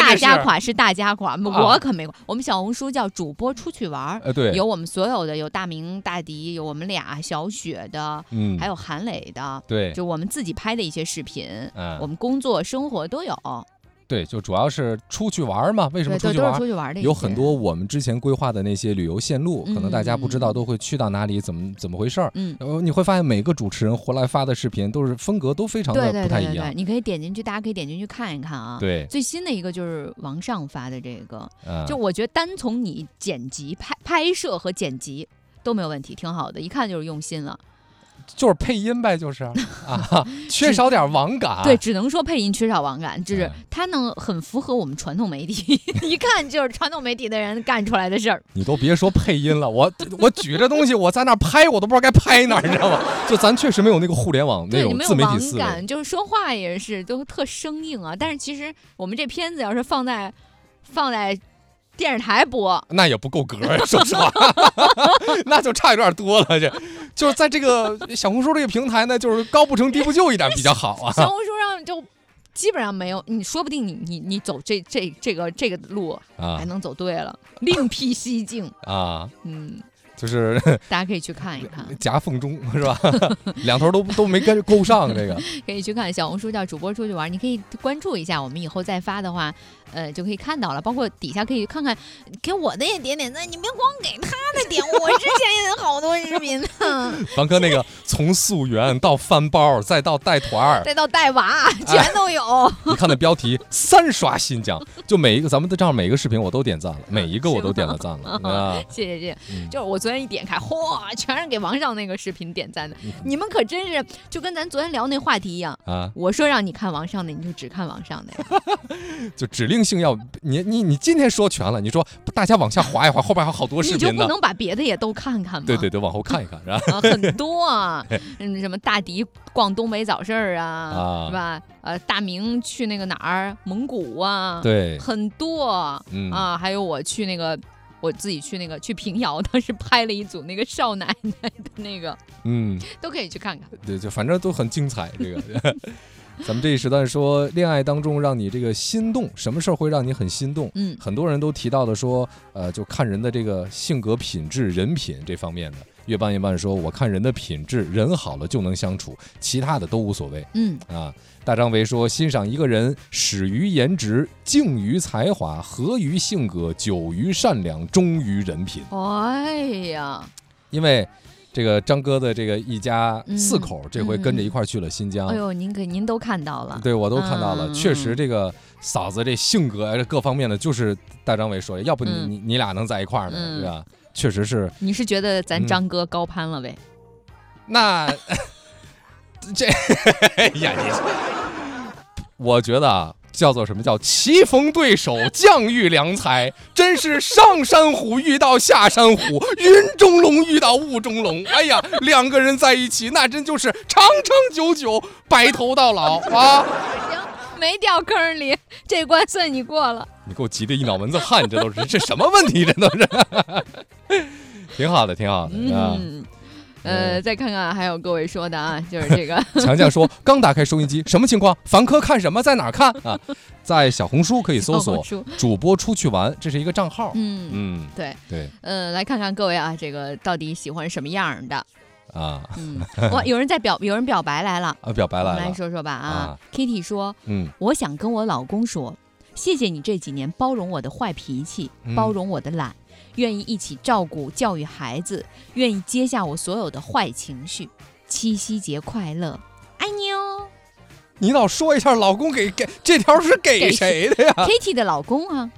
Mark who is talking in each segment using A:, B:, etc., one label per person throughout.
A: 大家垮是大家垮，我可没垮。我们小红书叫主播出去玩，
B: 对，
A: 有我们所有的，有大明、大迪，有我们俩小雪的，还有韩磊的，
B: 对，
A: 就我们自己拍的一些视频，我们工作生活都有。
B: 对，就主要是出去玩嘛。为什么出去玩？
A: 都是出去玩的，
B: 有很多我们之前规划的那些旅游线路，可能大家不知道都会去到哪里，怎么回事儿。你会发现每个主持人回来发的视频都是风格都非常的不太一样。
A: 对，你可以点进去，大家可以点进去看一看啊。
B: 对，
A: 最新的一个就是王上发的这个，就我觉得单从你剪辑、拍摄和剪辑都没有问题，挺好的，一看就是用心了。
B: 就是配音呗，就是啊，缺少点网感。
A: 对，只能说配音缺少网感，就是它能很符合我们传统媒体，一看就是传统媒体的人干出来的事儿。
B: 你都别说配音了，我举着东西，我在那拍，我都不知道该拍哪儿，你知道吗？就咱确实没有那个互联网那种自媒体思维，
A: 感，就是说话也是都特生硬啊。但是其实我们这片子要是放在电视台播，那
B: 也不够格，说实话，那就差有点多了。就是在这个小红书这个平台呢，就是高不成低不就一点比较好啊。
A: 小红书上就基本上没有，你说不定你走这个路还能走对了，另辟蹊径
B: 啊。就是
A: 大家可以去看一看，
B: 夹缝中是吧？两头都没勾上，这个
A: 可以去看小红书叫主播出去玩，你可以关注一下，我们以后再发的话，就可以看到了。包括底下可以看看，给我的也点点赞，你别光给他的点，我之前也有好多视频呢。
B: 凡哥那个从溯源到翻包，再到带团，
A: 再到带娃，全都有。
B: 你看那标题3刷新疆，就每一个咱们的账每一个视频我都点赞了，每一个我都点了赞了啊！
A: 谢谢。就是我昨天一点开，嚯，全是给王上那个视频点赞的。你们可真是就跟咱昨天聊那话题一样啊！我说让你看王上的，你就只看王上的呀。
B: 就指令性要你今天说全了，你说大家往下滑一滑，后边还有好多视频呢，
A: 你就不能把别的也都看看吗？
B: 对，往后看一看，是吧？
A: 很多啊，什么大迪逛东北早市啊，是吧？大明去那个哪儿蒙古啊，
B: 对，
A: 很多啊，还有我自己去去平遥，当时拍了一组那个少奶奶的那个，都可以去看看。
B: 对，就反正都很精彩。这个，咱们这一时段说恋爱当中让你这个心动，什么事儿会让你很心动？很多人都提到的说，就看人的这个性格品质、人品这方面的。月半夜半说，我看人的品质，人好了就能相处，其他的都无所谓。大张维说，欣赏一个人始于颜值，敬于才华，和于性格，久于善良，忠于人品。
A: 哎呀，
B: 因为这个张哥的这个一家4口，这回跟着一块去了新疆。
A: 哎呦，您都看到了？
B: 对，我都看到了。确实，这个嫂子这性格各方面的，就是大张伟说的，要不你俩能在一块儿呢，对吧？确实是。
A: 你是觉得咱张哥高攀了呗？
B: 那这呀，我觉得叫做什么叫棋逢对手，将遇良才，真是上山虎遇到下山虎，云中龙遇到雾中龙。哎呀，两个人在一起，那真就是长长久久，白头到老啊！
A: 行，没掉坑里，这关算你过了。
B: 你给我急得一脑门子汗，这什么问题？这都是挺好的啊。
A: 再看看还有各位说的啊，就是这个
B: 强强说刚打开收音机，什么情况？凡科看什么？在哪儿看啊？在小红书可以搜索主播出去玩，这是一个账号。
A: 对，
B: 来
A: 看看各位啊，这个到底喜欢什么样的啊？哇，有人表白来了
B: 啊，表白来了，
A: 我们来说说吧啊。Kitty 说，我想跟我老公说，谢谢你这几年包容我的坏脾气，包容我的懒。愿意一起照顾教育孩子，愿意接下我所有的坏情绪。七夕节快乐，爱你哦！
B: 你老说一下，老公给这条是给谁的呀
A: ？Kitty 的老公啊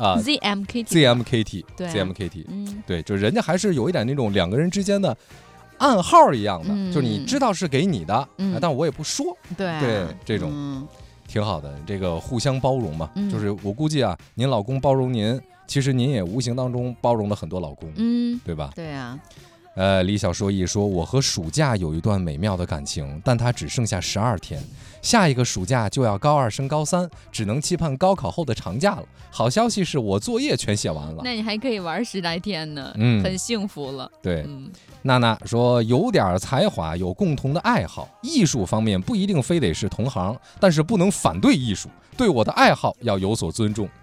A: ，ZMKT，
B: 对 ZMKT，对，就人家还是有一点那种两个人之间的暗号一样的，就是你知道是给你的，但我也不说，对，这种挺好的，这个互相包容嘛，就是我估计啊，您老公包容您。其实您也无形当中包容了很多老公，对吧？
A: 对啊。
B: 李小说一说，我和暑假有一段美妙的感情，但它只剩下12天，下一个暑假就要高2升高3，只能期盼高考后的长假了。好消息是我作业全写完了，
A: 那你还可以玩10来天呢，很幸福了。
B: 对，娜娜说有点才华，有共同的爱好，艺术方面不一定非得是同行，但是不能反对艺术，对我的爱好要有所尊重。